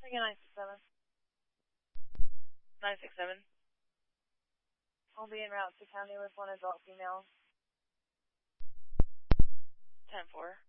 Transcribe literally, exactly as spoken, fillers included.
Again, nine six seven. nine six seven. I'll be en route to county with one adult female. ten four.